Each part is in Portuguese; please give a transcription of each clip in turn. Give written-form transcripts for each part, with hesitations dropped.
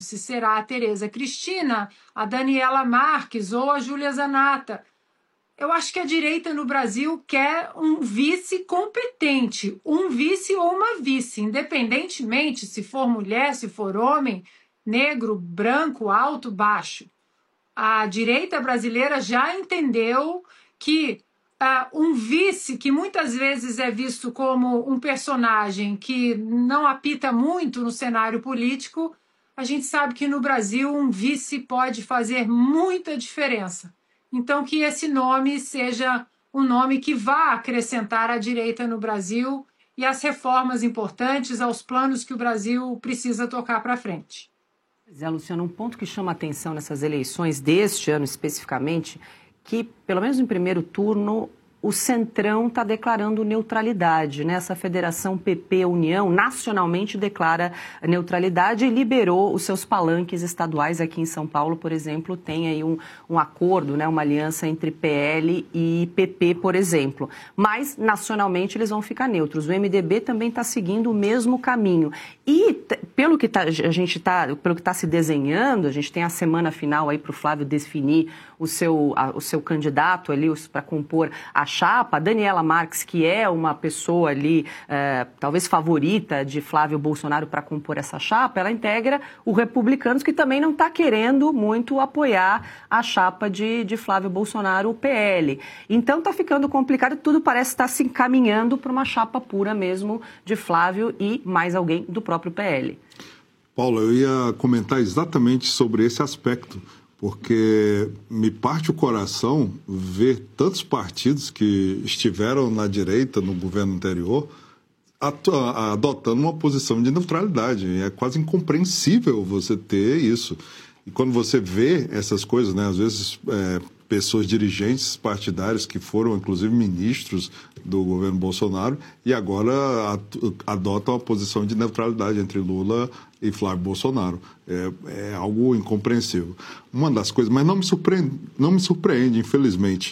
se será a Tereza Cristina, a Daniela Marques ou a Júlia Zanatta. Eu acho que a direita no Brasil quer um vice competente, um vice ou uma vice, independentemente se for mulher, se for homem, negro, branco, alto, baixo. A direita brasileira já entendeu que um vice, que muitas vezes é visto como um personagem que não apita muito no cenário político, a gente sabe que no Brasil um vice pode fazer muita diferença. Então, que esse nome seja um nome que vá acrescentar a direita no Brasil e as reformas importantes aos planos que o Brasil precisa tocar para frente. Zé Luciano, um ponto que chama a atenção nessas eleições deste ano especificamente, que, pelo menos no primeiro turno, o Centrão está declarando neutralidade, né? Essa federação PP-União nacionalmente declara neutralidade e liberou os seus palanques estaduais. Aqui em São Paulo, por exemplo, tem aí um acordo, né? Uma aliança entre PL e PP, por exemplo. Mas, nacionalmente, eles vão ficar neutros. O MDB também está seguindo o mesmo caminho. E, pelo que está se desenhando, a gente tem a semana final aí para o Flávio definir o seu candidato ali para compor a chapa. Daniela Marques, que é uma pessoa ali, talvez favorita de Flávio Bolsonaro para compor essa chapa, ela integra o Republicanos, que também não está querendo muito apoiar a chapa de Flávio Bolsonaro, o PL. Então está ficando complicado, tudo parece estar se encaminhando para uma chapa pura mesmo de Flávio e mais alguém do próprio PL. Paula, eu ia comentar exatamente sobre esse aspecto, porque me parte o coração ver tantos partidos que estiveram na direita no governo anterior adotando uma posição de neutralidade. É quase incompreensível você ter isso. E quando você vê essas coisas, né, às vezes pessoas dirigentes partidários que foram, inclusive, ministros do governo Bolsonaro e agora adotam a posição de neutralidade entre Lula e Flávio Bolsonaro. É algo incompreensível. Uma das coisas, mas não me surpreende, infelizmente.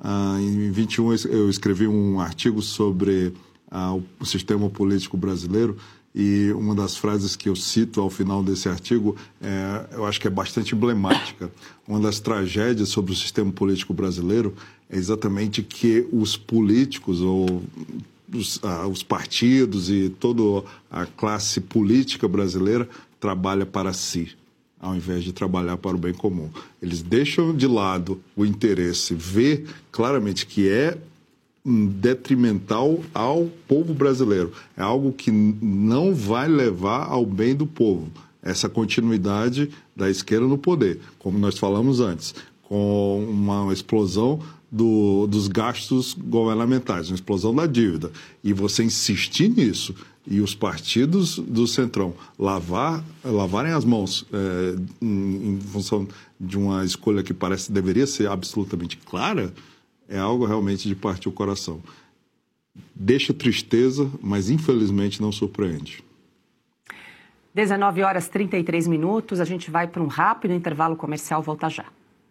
Em 21 eu escrevi um artigo sobre o sistema político brasileiro e uma das frases que eu cito ao final desse artigo, eu acho que é bastante emblemática. Uma das tragédias sobre o sistema político brasileiro é exatamente que os políticos ou os partidos e toda a classe política brasileira trabalha para si, ao invés de trabalhar para o bem comum. Eles deixam de lado o interesse, vê claramente que é detrimental ao povo brasileiro. É algo que não vai levar ao bem do povo. Essa continuidade da esquerda no poder, como nós falamos antes, com uma explosão dos gastos governamentais, uma explosão da dívida. E você insistir nisso e os partidos do Centrão lavarem as mãos em função de uma escolha que deveria ser absolutamente clara, é algo realmente de partir o coração. Deixa tristeza, mas infelizmente não surpreende. 19h33, a gente vai para um rápido intervalo comercial, volta já.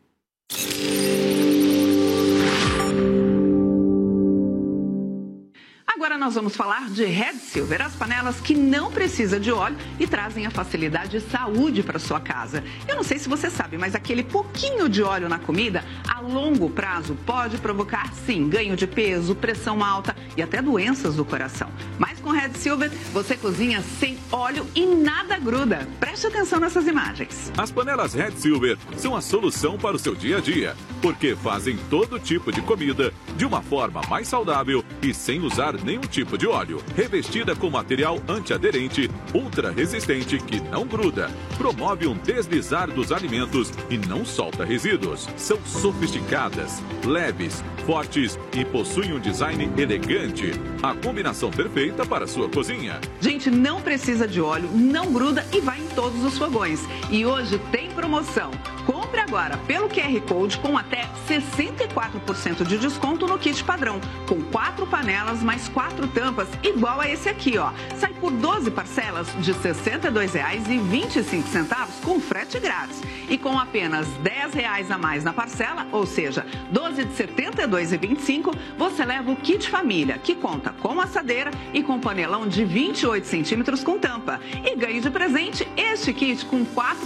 Agora nós vamos falar de Red Silver, as panelas que não precisam de óleo e trazem a facilidade e saúde para sua casa. Eu não sei se você sabe, mas aquele pouquinho de óleo na comida, a longo prazo, pode provocar, sim, ganho de peso, pressão alta e até doenças do coração. Mas com Red Silver, você cozinha sem óleo e nada gruda. Preste atenção nessas imagens. As panelas Red Silver são a solução para o seu dia a dia, porque fazem todo tipo de comida de uma forma mais saudável e sem usar nenhum tipo de óleo. Revestida com material antiaderente, ultra resistente que não gruda, promove um deslizar dos alimentos e não solta resíduos. São sofisticadas, leves, fortes e possuem um design elegante. A combinação perfeita para a sua cozinha. Gente, não precisa de óleo, não gruda e vai em todos os fogões. E hoje tem promoção. Compre agora pelo QR Code com até 64% de desconto no kit padrão, com 4 panelas mais 4 tampas, igual a esse aqui, ó. Sai por 12 parcelas de R$ 62,25 com frete grátis. E com apenas R$ 10 a mais na parcela, ou seja, 12 de R$ 72,25, você leva o kit família, que conta com assadeira e com panelão de 28 centímetros com tampa. E ganhe de presente este kit com 4